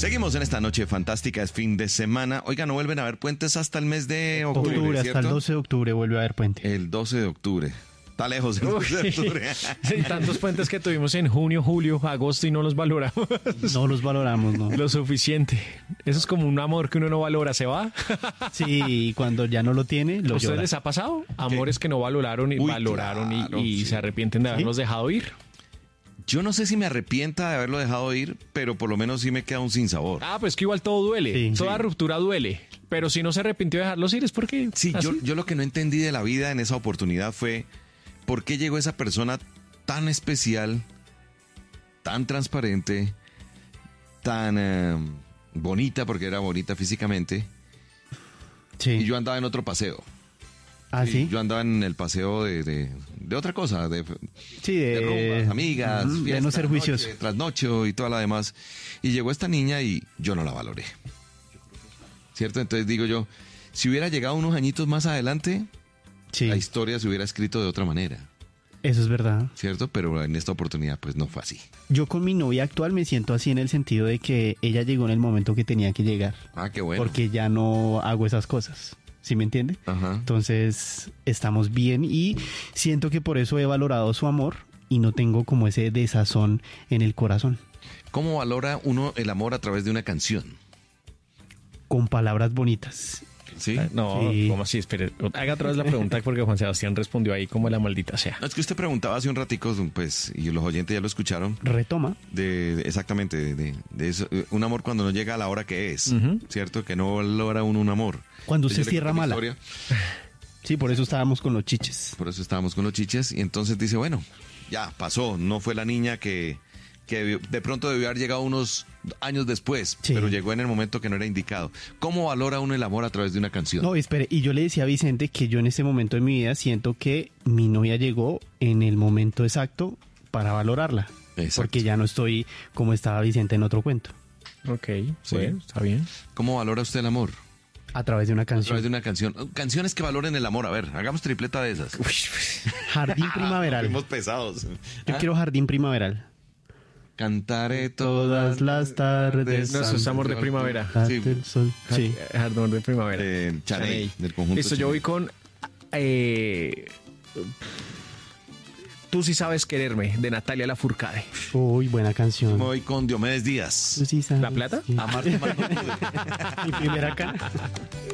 Seguimos en esta noche fantástica, es fin de semana. Oiga, no vuelven a haber puentes hasta el mes de octubre, Hasta ¿cierto? el 12 de octubre vuelve a haber puente. El 12 de octubre. Está lejos el 12 de octubre. Sí, tantos puentes que tuvimos en junio, julio, agosto y no los valoramos. No los valoramos, ¿no? Lo suficiente. Eso es como un amor que uno no valora, se va. Sí, y cuando ya no lo tiene, lo ¿A ustedes llora. les ha pasado? Amores que no valoraron y Uy, valoraron claro, y sí. se arrepienten de haberlos dejado ir. Yo no sé si me arrepienta de haberlo dejado ir, pero por lo menos sí me queda un sinsabor. Ah, pues que igual todo duele. Sí. Toda ruptura duele. Pero si no se arrepintió de dejarlos ir es porque... Sí, ¿así? yo lo que no entendí de la vida en esa oportunidad fue por qué llegó esa persona tan especial, tan transparente, tan bonita, porque era bonita físicamente, Sí. y yo andaba en otro paseo. ¿Ah, sí? Yo andaba en el paseo de otra cosa, Sí, de rumbas, amigas, de fiestas, no ser juicioso. noche tras noche y toda la demás. Y llegó esta niña y yo no la valoré. ¿Cierto? Entonces digo yo, si hubiera llegado unos añitos más adelante, Sí, la historia se hubiera escrito de otra manera, eso es verdad. ¿cierto? Pero en esta oportunidad pues no fue así. Yo con mi novia actual me siento así en el sentido de que ella llegó en el momento que tenía que llegar. Ah, qué bueno. Porque ya no hago esas cosas. ¿Sí me entiende? Ajá. Entonces estamos bien y siento que por eso he valorado su amor y no tengo como ese desazón en el corazón. ¿Cómo valora uno el amor a través de una canción? Con palabras bonitas. ¿Sí? No, Sí. ¿cómo así? Espere, haga otra vez la pregunta porque Juan Sebastián respondió ahí como la maldita sea. No, es que usted preguntaba hace un ratico, pues, y los oyentes ya lo escucharon, Retoma. exactamente, de eso, un amor cuando no llega a la hora que es, Ujú. ¿cierto? Que no valora uno un amor. Cuando Entonces, usted yo le cierra cuento mi mala. historia, Sí, por eso estábamos con los chiches. por eso estábamos con los chiches, y entonces dice, bueno, ya pasó, no fue la niña que de pronto debió haber llegado unos años después, Sí. pero llegó en el momento que no era indicado. ¿Cómo valora uno el amor a través de una canción? No, espere, y yo le decía a Vicente que yo en este momento de mi vida siento que mi novia llegó en el momento exacto para valorarla. Exacto. Porque ya no estoy como estaba Vicente en otro cuento. Ok, Sí. bueno, está bien. ¿Cómo valora usted el amor? A través de una A través canción. de una canción. Canciones que valoren el amor. A ver, hagamos tripleta de esas. Jardín primaveral. Fuimos pesados. Yo quiero jardín primaveral. Cantaré Todas las tardes. No, eso es amor de primavera. Sí. El sol. Sí. Amor de primavera. Chaney, del conjunto Listo, yo Chaney. voy con... Tú sí sabes quererme, de Natalia Lafourcade. Uy, buena canción. Me voy con Diomedes Díaz. Tú sí sabes ¿La Plata? que- Amarte más no pude. Mi primera cara.